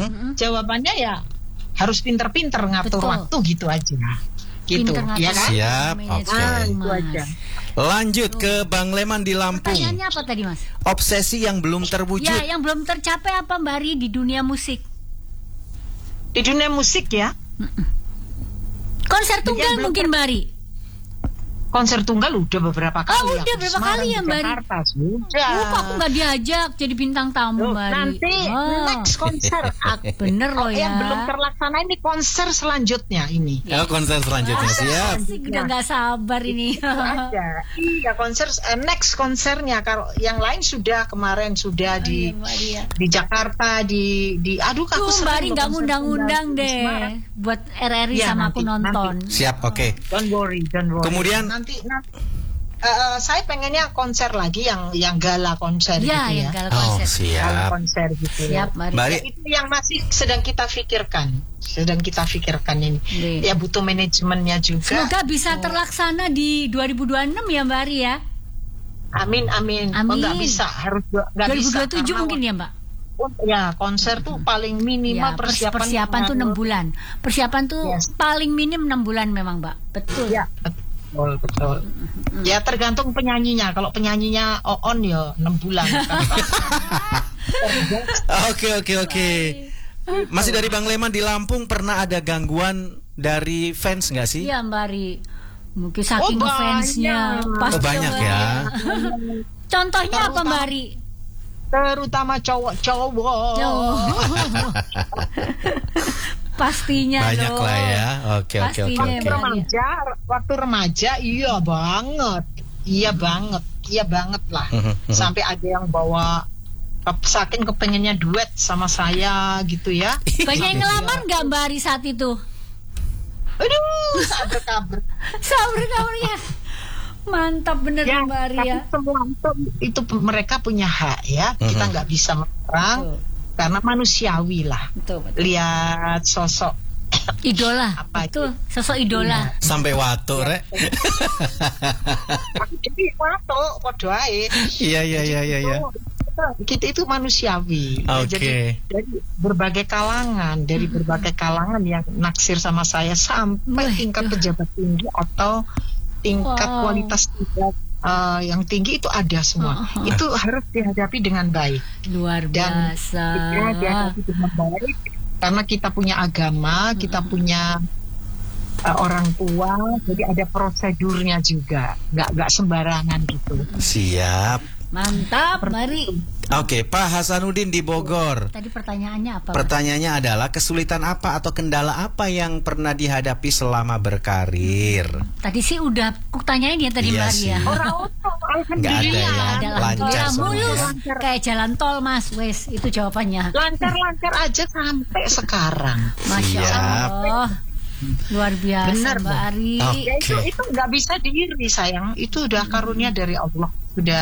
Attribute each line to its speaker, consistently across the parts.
Speaker 1: Jawabannya ya harus pinter-pinter ngatur
Speaker 2: Betul.
Speaker 1: waktu gitu aja. Gitu,
Speaker 2: Pinter ngatur
Speaker 1: ya kan?
Speaker 3: Siap, oke.
Speaker 1: Itu aja.
Speaker 3: Lanjut ke Bang Leman di Lampung.
Speaker 2: Pertanyaannya apa tadi, Mas?
Speaker 3: Obsesi yang belum terwujud.
Speaker 2: Ya, yang belum tercapai apa, Mbak Ari, di dunia musik?
Speaker 1: Di dunia musik ya,
Speaker 2: Konser
Speaker 1: Ya,
Speaker 2: tunggal
Speaker 1: belum
Speaker 2: mungkin, Mbak Ari?
Speaker 1: konser tunggal udah beberapa kali.
Speaker 2: udah
Speaker 1: aku
Speaker 2: berapa
Speaker 1: Semarang,
Speaker 2: kali ya,
Speaker 1: di
Speaker 2: Mbak Ari?
Speaker 1: Jakarta, sudah.
Speaker 2: Kok aku nggak diajak jadi bintang tamu,
Speaker 1: Loh,
Speaker 2: Mbak Ari?
Speaker 1: nanti next konser
Speaker 2: Bener loh ya.
Speaker 1: yang belum terlaksana ini konser selanjutnya ini.
Speaker 3: Oh, konser selanjutnya. Siap.
Speaker 2: Asik, udah nggak sabar ini.
Speaker 1: Ada. Iya, konser next konsernya. Kalau yang lain sudah kemarin sudah
Speaker 2: Iya, Mbak Ari ya.
Speaker 1: di Jakarta di aduh aku
Speaker 2: Tuh, Mbak Ari
Speaker 1: sering loh
Speaker 2: nggak
Speaker 1: konser
Speaker 2: ngundang-undang
Speaker 1: tunggal di
Speaker 2: deh
Speaker 1: Semarang.
Speaker 2: buat RRI
Speaker 1: Iya,
Speaker 2: sama aku
Speaker 1: nanti.
Speaker 2: nonton.
Speaker 3: Siap, oke.
Speaker 1: Don't worry.
Speaker 3: Kemudian-
Speaker 1: nanti saya pengennya konser lagi yang gala konser
Speaker 2: Ya,
Speaker 1: gitu
Speaker 2: yang
Speaker 1: ya.
Speaker 2: gala
Speaker 3: Oh,
Speaker 2: konser.
Speaker 1: Gala
Speaker 3: siap.
Speaker 1: konser gitu.
Speaker 2: Siap, Mbak Ari.
Speaker 3: Mbak Ari,
Speaker 1: Ya, itu yang masih sedang kita pikirkan. Ini.
Speaker 2: Iya.
Speaker 1: Ya butuh manajemennya juga.
Speaker 2: Semoga bisa terlaksana di 2026 ya, Mbak Ari ya.
Speaker 1: Amin.
Speaker 2: Amin.
Speaker 1: Oh, nggak bisa, harus nggak bisa.
Speaker 2: 2027
Speaker 1: karena
Speaker 2: mungkin ya, Mbak.
Speaker 1: Ya, konser tuh paling
Speaker 2: Ya,
Speaker 1: minimal
Speaker 2: persiapan tuh 6 bulan. Persiapan tuh
Speaker 1: Yes.
Speaker 2: paling minim 6 bulan memang, Mbak. Betul.
Speaker 1: Ya, betul. Ya tergantung penyanyinya. Kalau penyanyinya on ya 6 bulan.
Speaker 3: oke. Masih dari Bang Leman di Lampung, pernah ada gangguan dari fans nggak sih?
Speaker 2: Iya, Mbak Ari. Mungkin saking
Speaker 1: banyak.
Speaker 2: fansnya. Pasti
Speaker 3: Oh, banyak
Speaker 2: Mbak
Speaker 3: ya.
Speaker 2: Ari. Contohnya apa, Mbak Ari?
Speaker 1: Terutama cowok-cowok.
Speaker 2: Oh. Pastinya
Speaker 3: Banyak
Speaker 2: dong.
Speaker 3: lah ya. Oke.
Speaker 2: Pastinya,
Speaker 1: Waktu
Speaker 2: Mbak.
Speaker 1: remaja iya banget lah. Sampai ada yang bawa saking kepengennya duet sama saya gitu ya.
Speaker 2: Banyak yang ngelamar nggak, Mbak Ari, saat itu?
Speaker 1: Aduh, sabar.
Speaker 2: Sabar kabarnya. Mantap bener
Speaker 1: Ya,
Speaker 2: Mbak Ari
Speaker 1: tapi
Speaker 2: ya.
Speaker 1: semua itu mereka punya hak ya. Kita nggak bisa melarang karena manusiawi lah.
Speaker 2: Betul.
Speaker 1: Lihat sosok
Speaker 2: Idola.
Speaker 1: Apa
Speaker 2: Betul. Sosok idola.
Speaker 3: Sampai watu, Rek.
Speaker 1: jadi waktu podo ae.
Speaker 3: Iya.
Speaker 1: Kita itu manusiawi.
Speaker 3: Oke.
Speaker 1: Jadi dari berbagai kalangan yang naksir sama saya sampai
Speaker 2: Wah,
Speaker 1: tingkat pejabat tinggi atau tingkat
Speaker 2: Wow.
Speaker 1: kualitas yang tinggi itu ada semua. Itu harus dihadapi dengan baik.
Speaker 2: Luar
Speaker 1: Dan
Speaker 2: biasa.
Speaker 1: kita dihadapi dengan baik karena kita punya agama, kita punya orang tua, jadi ada prosedurnya juga, nggak sembarangan gitu.
Speaker 3: Siap.
Speaker 2: Mantap, mari.
Speaker 3: Oke, Pak Hasanuddin di Bogor.
Speaker 2: Tadi pertanyaannya apa? Mas?
Speaker 3: Pertanyaannya adalah kesulitan apa atau kendala apa yang pernah dihadapi selama berkarir?
Speaker 2: Tadi sih udah aku tanyain ya tadi
Speaker 3: Iya
Speaker 2: Mbak
Speaker 3: sih.
Speaker 2: Ria.
Speaker 3: Nggak ada ya,
Speaker 2: Ada
Speaker 3: lancar
Speaker 2: mulus
Speaker 3: semuanya.
Speaker 2: kayak jalan tol, Mas. Wes, itu jawabannya.
Speaker 1: Lancar-lancar aja sampai sekarang.
Speaker 2: Masya
Speaker 3: Siap.
Speaker 2: Allah. Luar biasa
Speaker 1: Benar,
Speaker 2: Mbak
Speaker 1: Bang.
Speaker 2: Ari.
Speaker 3: Oke.
Speaker 1: Ya itu nggak bisa diiri sayang. Itu udah karunia dari Allah.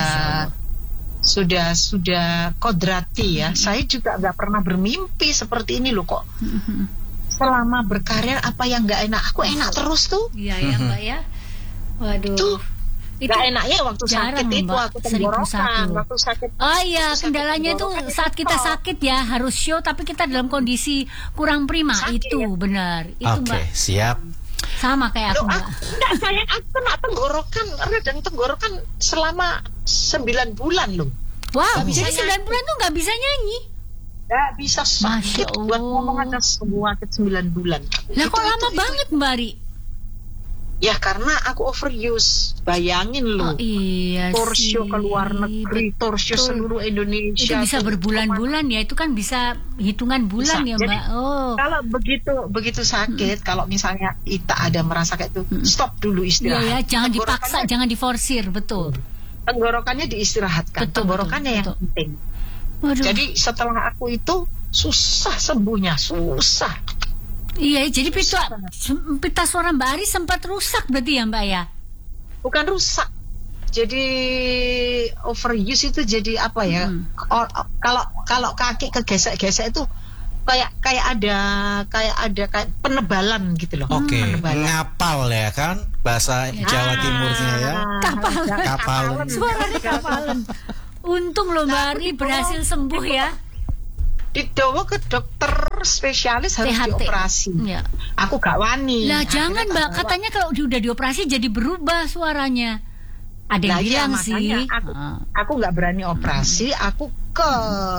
Speaker 1: Sudah kodrati ya. Saya juga nggak pernah bermimpi seperti ini loh kok. Selama berkarir apa yang nggak enak, aku enak terus tuh.
Speaker 2: Iya ya Mbak ya. Waduh.
Speaker 1: Tuh.
Speaker 2: Itu
Speaker 1: Gak enaknya waktu
Speaker 2: jarang,
Speaker 1: sakit itu
Speaker 2: Mbak.
Speaker 1: aku tenggorokan,
Speaker 2: 1001.
Speaker 1: waktu sakit.
Speaker 2: Oh iya,
Speaker 1: waktu sakit
Speaker 2: kendalanya itu
Speaker 1: tenggorokan
Speaker 2: saat kita
Speaker 1: stop.
Speaker 2: sakit ya harus show tapi kita dalam kondisi kurang prima.
Speaker 1: Sakit,
Speaker 2: Itu
Speaker 1: ya?
Speaker 2: benar. Itu
Speaker 3: Oke,
Speaker 2: Mbak.
Speaker 3: siap.
Speaker 2: Sama kayak
Speaker 1: Loh,
Speaker 2: aku Mbak.
Speaker 1: enggak sayang, aku kena tenggorokan, radang tenggorokan selama 9 bulan loh.
Speaker 2: Wow,
Speaker 1: Nggak bisa
Speaker 2: jadi 9 bulan tuh nggak bisa nyanyi.
Speaker 1: Nggak bisa sakit
Speaker 2: Masya
Speaker 1: buat
Speaker 2: Allah.
Speaker 1: ngomong aja semua ke 9 bulan.
Speaker 2: Lah kok lama banget Mbak Ari?
Speaker 1: Ya karena aku overuse. Bayangin loh.
Speaker 2: Oh iya
Speaker 1: Tour
Speaker 2: sih.
Speaker 1: show ke luar negeri, tour show
Speaker 2: Betul.
Speaker 1: seluruh Indonesia.
Speaker 2: Itu bisa
Speaker 1: Tuh,
Speaker 2: berbulan-bulan ya, itu kan bisa hitungan bulan
Speaker 1: Bisa.
Speaker 2: ya
Speaker 1: Jadi,
Speaker 2: Mbak. Oh.
Speaker 1: Kalau begitu sakit, kalau misalnya kita ada merasa kayak itu, stop dulu
Speaker 2: Iya
Speaker 1: istirahat.
Speaker 2: ya, jangan dipaksa,
Speaker 1: Tenggorokannya-
Speaker 2: jangan diforsir, betul.
Speaker 1: Tenggorokannya diistirahatkan.
Speaker 2: Betul,
Speaker 1: Tenggorokannya yang
Speaker 2: betul.
Speaker 1: penting.
Speaker 2: Waduh.
Speaker 1: Jadi setelah aku itu susah sembuhnya, susah.
Speaker 2: Iya, jadi pita suara Mbak Ari sempat rusak berarti ya Mbak ya?
Speaker 1: Bukan rusak. Jadi overuse itu jadi apa ya? Kalau kaki kegesek-gesek itu kayak ada penebalan gitu loh.
Speaker 3: Oke,
Speaker 1: Penebalan.
Speaker 3: ngapal ya kan bahasa Jawa Timurnya ya. Kapalan.
Speaker 2: Suaranya kapalan. Untung loh Mbak Ari berhasil sembuh ya.
Speaker 1: Dibawa ke dokter spesialis harus
Speaker 2: THT.
Speaker 1: dioperasi.
Speaker 2: Ya.
Speaker 1: Aku gak wani.
Speaker 2: Lah
Speaker 1: Akhirnya
Speaker 2: jangan
Speaker 1: tak
Speaker 2: Mbak,
Speaker 1: bawa.
Speaker 2: katanya kalau udah dioperasi jadi berubah suaranya. Ada yang
Speaker 1: Lah, iya,
Speaker 2: bilang
Speaker 1: makanya
Speaker 2: sih.
Speaker 1: aku nggak berani operasi. Aku ke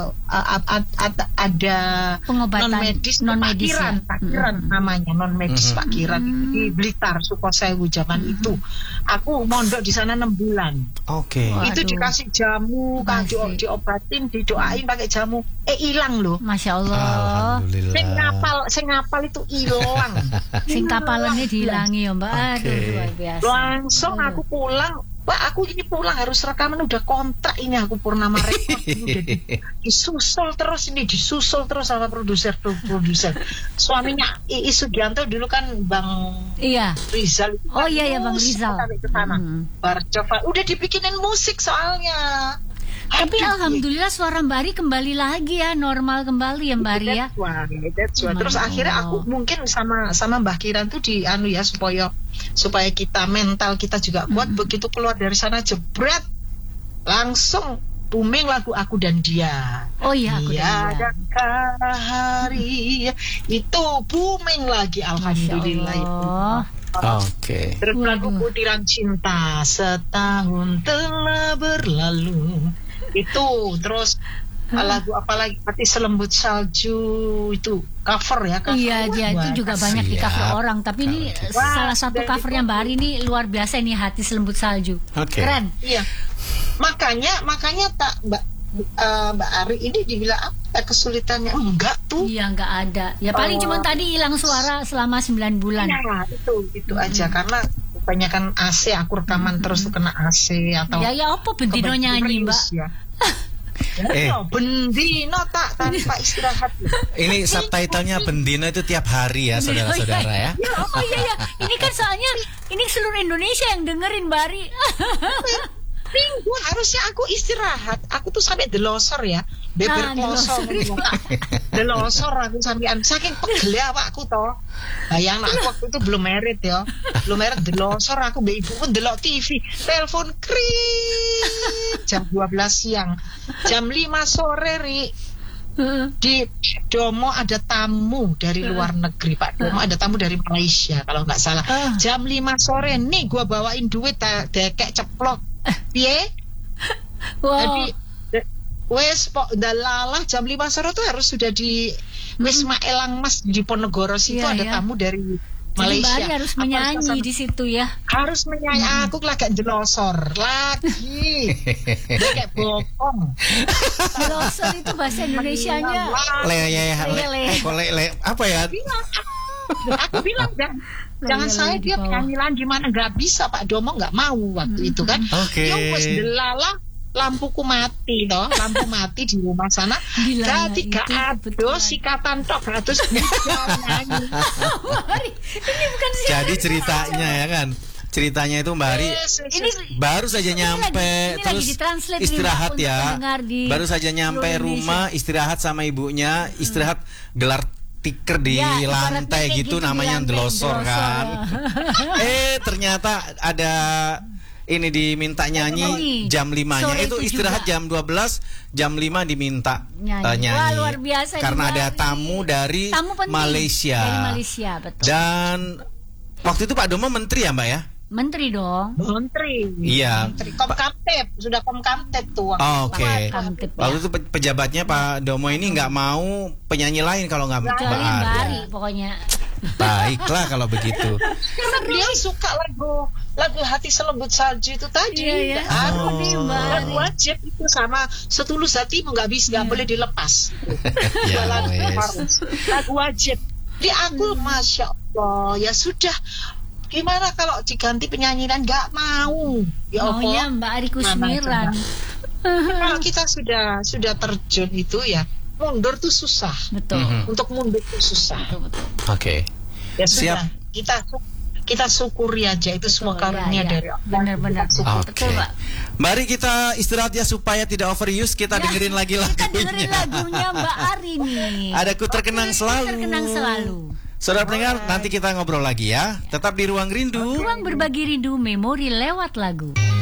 Speaker 1: ada
Speaker 2: Pengobatan
Speaker 1: non
Speaker 2: non-medis ya?
Speaker 1: Pak Kiran namanya, non medis Pak Kiran di Blitar, Sukosewu zaman itu. Aku mondok di sana 6 bulan.
Speaker 3: Oke.
Speaker 2: Wah.
Speaker 1: Itu
Speaker 2: Waduh.
Speaker 1: dikasih jamu, kan
Speaker 2: Masih.
Speaker 1: diobatin, didoain pakai jamu. Hilang loh.
Speaker 2: Masya Allah.
Speaker 3: Alhamdulillah.
Speaker 1: Sing ngapal itu hilang.
Speaker 2: Sing kapalannya dihilangi ya Mbak. Aduh
Speaker 3: Oke.
Speaker 2: luar biasa.
Speaker 1: Langsung aku pulang. Pak, aku ini pulang harus rekaman, udah kontrak ini aku Purnama Record udah disusul terus sama produser. Suaminya Iis Sugianto dulu kan Bang
Speaker 2: Iya.
Speaker 1: Rizal.
Speaker 2: Oh iya ya Bang Rizal.
Speaker 1: Sampai ke sana. Coba udah dibikinin musik soalnya.
Speaker 2: Tapi
Speaker 1: Aduh,
Speaker 2: alhamdulillah suara Mbak Ari kembali lagi ya, normal kembali ya Mbak Ari ya.
Speaker 1: That's why. Terus akhirnya aku mungkin sama Mbah Kiran tuh di anu ya supaya kita mental kita juga kuat. Begitu keluar dari sana jebret langsung booming lagu Aku dan Dia.
Speaker 2: Oh iya, Aku dan Dia.
Speaker 1: Adakah hari itu booming lagi, alhamdulillah itu.
Speaker 3: Oke.
Speaker 1: Terus lagu Butiran Cinta Setahun Telah Berlalu itu, terus lagu apa lagi, Hati Selembut Salju itu cover ya, cover.
Speaker 2: Iya, dia itu juga banyak di cover
Speaker 3: Siap.
Speaker 2: orang. Tapi ini
Speaker 1: Wah,
Speaker 2: salah satu
Speaker 1: dan
Speaker 2: covernya
Speaker 1: itu-
Speaker 2: Mbak Ari ini luar biasa ini, Hati Selembut Salju.
Speaker 3: Oke.
Speaker 2: Keren.
Speaker 1: Iya, makanya tak Mbak Ari ini dibilang apa kesulitannya, enggak tuh.
Speaker 2: Iya, nggak ada. Ya paling cuma tadi hilang suara selama 9 bulan.
Speaker 1: Ya itu aja, karena kebanyakan AC, aku rekaman terus tuh kena AC atau
Speaker 2: Ya apa bendino nyanyi Mbak?
Speaker 1: ya. Ya, bendino tak tanpa istirahat.
Speaker 3: Ini subtitlenya Bendino itu tiap hari ya, saudara-saudara ya.
Speaker 2: Oh iya. Ini kan soalnya ini seluruh Indonesia yang dengerin Mbak Ari.
Speaker 1: Minggu harusnya aku istirahat. Aku tuh sampai delosor ya, beber klosor. Delosor aku sampean saking pegel awakku toh. Bayang aku waktu itu belum married ya. Belum married delosor aku mbek ibuku ndelok TV, telepon kring jam 12 siang. Jam 5 sore Ri. Di Domo ada tamu dari luar negeri, Pak Domo ada tamu dari Malaysia kalau nggak salah. Jam 5 sore nih gua bawain duit dekek ceplok. Piye?
Speaker 2: Wow.
Speaker 1: Jadi wes dalalah jam 5 sore tuh harus sudah di Wisma Elang Mas di Ponegoro situ,
Speaker 2: Iya,
Speaker 1: ada
Speaker 2: iya.
Speaker 1: tamu dari
Speaker 2: Jadi
Speaker 1: Malaysia.
Speaker 2: Mbak Ari harus menyanyi di situ ya.
Speaker 1: Harus menyanyi. Aku lagi jelosor lagi. Dia kayak bokong.
Speaker 2: Delosor itu bahasa Indonesianya.
Speaker 3: Apa ya?
Speaker 1: Aku bilang jangan saya dia penyanyilan gimana, nggak bisa Pak Domo nggak mau waktu itu kan.
Speaker 3: Oke.
Speaker 1: Ya wes delala lampuku mati toh, lampu mati di rumah sana.
Speaker 2: Dilala
Speaker 1: Jadi gak
Speaker 2: itu
Speaker 1: ada
Speaker 2: kebetulan.
Speaker 1: sikatan tok terus bisa nyanyi.
Speaker 2: Ini bukan sih.
Speaker 3: Jadi ceritanya ya kan. Ceritanya itu Mbak Ari
Speaker 2: Ini
Speaker 3: baru saja nyampe
Speaker 2: ini
Speaker 3: terus
Speaker 2: lagi ditranslate nih,
Speaker 3: istirahat
Speaker 2: Mbak, untuk
Speaker 3: ya.
Speaker 2: pendengar di
Speaker 3: Baru saja nyampe
Speaker 2: seluruh
Speaker 3: rumah, istirahat sama ibunya, istirahat gelar tikar di
Speaker 2: Ya, ibaratnya
Speaker 3: lantai
Speaker 2: kayak
Speaker 3: gitu
Speaker 2: gitu di
Speaker 3: namanya
Speaker 2: lantai,
Speaker 3: delosor
Speaker 2: delosor,
Speaker 3: kan.
Speaker 2: ya.
Speaker 3: Ternyata ada ini diminta nyanyi jam 5-nya.
Speaker 2: Sore
Speaker 3: Itu
Speaker 2: itu
Speaker 3: istirahat
Speaker 2: juga.
Speaker 3: jam 12, jam 5 diminta
Speaker 2: Nyanyi.
Speaker 3: nyanyi.
Speaker 2: Wah, luar biasa nih,
Speaker 3: Karena
Speaker 2: Mbak
Speaker 3: ada
Speaker 2: Ari.
Speaker 3: tamu dari
Speaker 2: Tamu penting.
Speaker 3: Malaysia.
Speaker 2: Dari Malaysia, betul.
Speaker 3: Dan waktu itu Pak Domo menteri ya Mbak ya?
Speaker 2: Menteri dong.
Speaker 1: Menteri.
Speaker 3: Iya.
Speaker 1: Menteri Komkamtib, sudah Komkamtib tuh.
Speaker 3: Oh, oke.
Speaker 2: Kamtip ya.
Speaker 3: Waktu itu pejabatnya Pak Domo ini nggak mau penyanyi lain kalau nggak Mbak
Speaker 2: Kecuali Mbak
Speaker 3: Ari.
Speaker 2: Ari pokoknya.
Speaker 3: Baiklah kalau begitu.
Speaker 1: Karena beliau suka lagu Hati Selembut Salju itu tadi.
Speaker 2: Iya, ya.
Speaker 1: Aku
Speaker 3: Oh.
Speaker 1: nih lagu wajib itu sama Setulus Hatimu nggak bisa, nggak boleh dilepas.
Speaker 3: Ya,
Speaker 1: lagu
Speaker 3: wes.
Speaker 1: harus. Lagu wajib. Di aku Masya Allah, ya sudah. Gimana kalau diganti penyanyi dan nggak mau? Ya
Speaker 2: Maunya
Speaker 1: Allah.
Speaker 2: Mbak Ari Kusmiran.
Speaker 1: Kalau kita sudah terjun itu ya mundur tuh susah.
Speaker 2: Betul.
Speaker 1: Untuk mundur tuh susah.
Speaker 2: Betul.
Speaker 3: Oke.
Speaker 1: Ya sudah.
Speaker 3: Siap.
Speaker 1: Kita syukuri aja itu semua karunia
Speaker 2: Ya,
Speaker 1: dari
Speaker 2: ya.
Speaker 1: Allah.
Speaker 2: Benar-benar.
Speaker 3: Oke.
Speaker 2: Betul, Mbak.
Speaker 3: Mari kita istirahat ya supaya tidak overuse. Kita dengerin lagi
Speaker 2: Kita dengerin
Speaker 3: lagunya.
Speaker 2: lagunya Mbak Ari nih.
Speaker 3: Ada Ku Terkenang Selalu.
Speaker 2: Terkenang selalu.
Speaker 3: Saudara pendengar, nanti kita ngobrol lagi ya. Tetap di Ruang Rindu.
Speaker 2: Ruang berbagi rindu memori lewat lagu.